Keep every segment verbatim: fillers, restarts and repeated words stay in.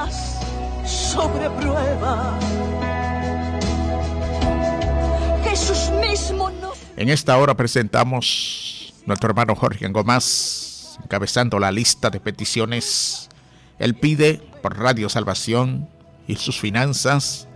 pruebas sobre pruebas. Jesús mismo nos... En esta hora presentamos a nuestro hermano Jorge Angomás, encabezando la lista de peticiones. Él pide por Radio Salvación y sus finanzas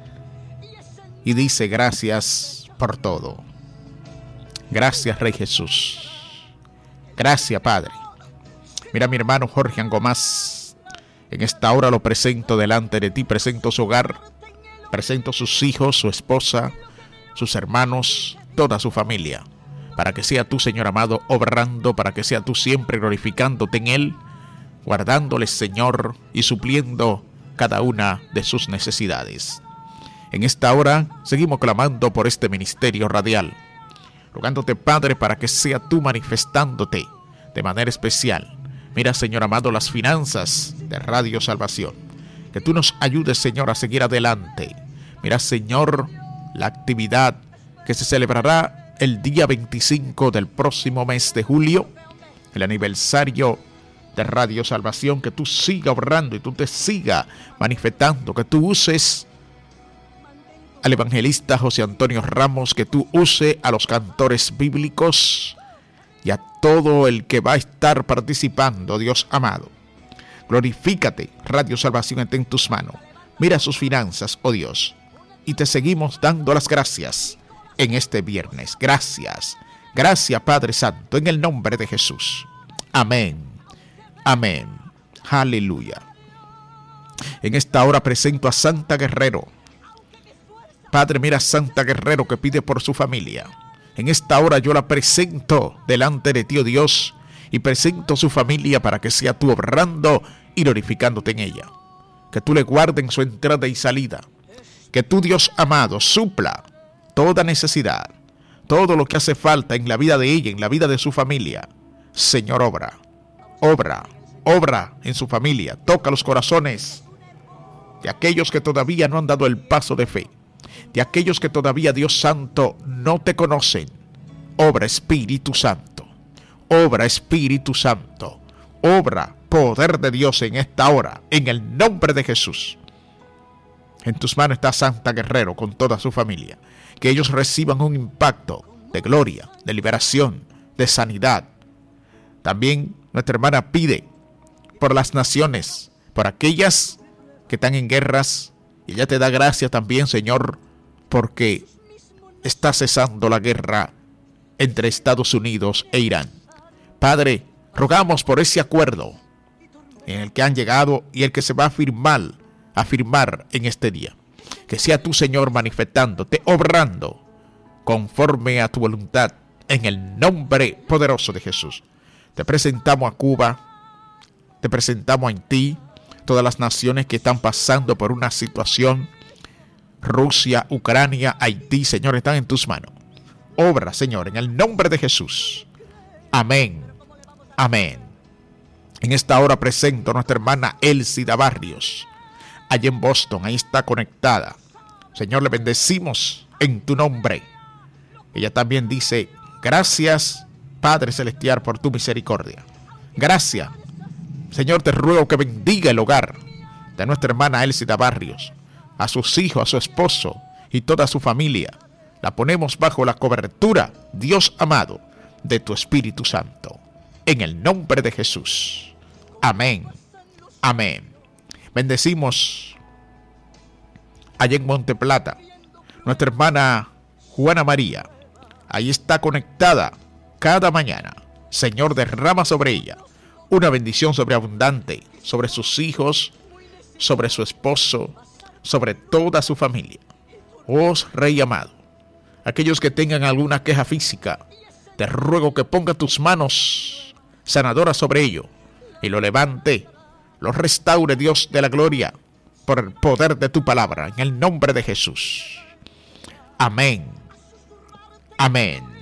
y dice: gracias por todo. Gracias, Rey Jesús. Gracias, Padre. Mira, mi hermano Jorge Angomás, en esta hora lo presento delante de ti. Presento su hogar, presento sus hijos, su esposa, sus hermanos, toda su familia, para que sea tú, Señor amado, obrando, para que sea tú siempre glorificándote en Él, guardándoles, Señor, y supliendo cada una de sus necesidades. En esta hora seguimos clamando por este ministerio radial, rogándote, Padre, para que sea tú manifestándote de manera especial. Mira, Señor amado, las finanzas de Radio Salvación, que tú nos ayudes, Señor, a seguir adelante. Mira, Señor, la actividad que se celebrará el día veinticinco del próximo mes de julio, el aniversario de Radio Salvación, que tú sigas obrando y tú te sigas manifestando, que tú uses al evangelista José Antonio Ramos, que tú uses a los cantores bíblicos y a todo el que va a estar participando, Dios amado. Glorifícate, Radio Salvación está en tus manos. Mira sus finanzas, oh Dios, y te seguimos dando las gracias en este viernes. Gracias, gracias, Padre Santo, en el nombre de Jesús. Amén, amén, aleluya. En esta hora presento a Santa Guerrero. Padre, mira a Santa Guerrero que pide por su familia. En esta hora yo la presento delante de ti, oh Dios, y presento su familia para que sea tú obrando y glorificándote en ella. Que tú le guardes en su entrada y salida. Que tú, Dios amado, supla toda necesidad, todo lo que hace falta en la vida de ella, en la vida de su familia. Señor, obra, obra, obra en su familia. Toca los corazones de aquellos que todavía no han dado el paso de fe, de aquellos que todavía, Dios Santo, no te conocen. Obra, Espíritu Santo, obra, Espíritu Santo, obra, poder de Dios en esta hora, en el nombre de Jesús. En tus manos está Santa Guerrero con toda su familia. Que ellos reciban un impacto de gloria, de liberación, de sanidad. También nuestra hermana pide por las naciones, por aquellas que están en guerras. Y ella te da gracias también, Señor, porque está cesando la guerra entre Estados Unidos e Irán. Padre, rogamos por ese acuerdo en el que han llegado y el que se va a firmar, a firmar en este día. Que sea tú, Señor, manifestándote, obrando conforme a tu voluntad, en el nombre poderoso de Jesús. Te presentamos a Cuba, te presentamos a Haití, todas las naciones que están pasando por una situación. Rusia, Ucrania, Haití, Señor, están en tus manos. Obra, Señor, en el nombre de Jesús. Amén, amén. En esta hora presento a nuestra hermana Elsida Barrios, allá en Boston. Ahí está conectada. Señor, le bendecimos en tu nombre. Ella también dice: gracias, Padre Celestial, por tu misericordia. Gracias, Señor, te ruego que bendiga el hogar de nuestra hermana Elsida Barrios, a sus hijos, a su esposo y toda su familia. La ponemos bajo la cobertura, Dios amado, de tu Espíritu Santo. En el nombre de Jesús. Amén. Amén. Bendecimos allá en Monte Plata nuestra hermana Juana María. Ahí está conectada cada mañana. Señor, derrama sobre ella una bendición sobreabundante, sobre sus hijos, sobre su esposo, sobre toda su familia. Oh Rey amado, aquellos que tengan alguna queja física, te ruego que ponga tus manos sanadoras sobre ello y lo levante, lo restaure, Dios de la gloria, por el poder de tu palabra, en el nombre de Jesús. Amén. Amén.